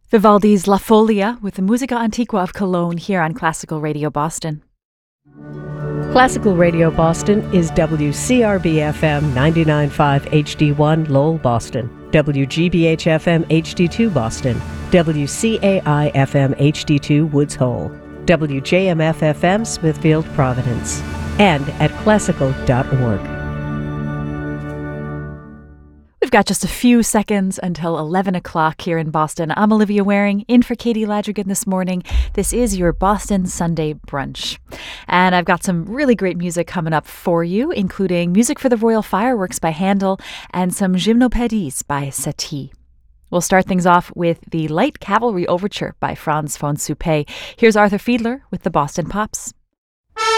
Vivaldi's La Folia with the Musica Antiqua of Cologne here on Classical Radio Boston. Classical Radio Boston is WCRB-FM 99.5 HD1 Lowell, Boston, WGBH-FM HD2 Boston, WCAI-FM HD2 Woods Hole, WJMF-FM Smithfield, Providence, and at classical.org. We've got just a few seconds until 11 o'clock here in Boston. I'm Olivia Waring, in for Katie Ladrigan this morning. This is your Boston Sunday Brunch. And I've got some really great music coming up for you, including music for the Royal Fireworks by Handel and some Gymnopédies by Satie. We'll start things off with the Light Cavalry Overture by Franz von Suppé. Here's Arthur Fiedler with the Boston Pops.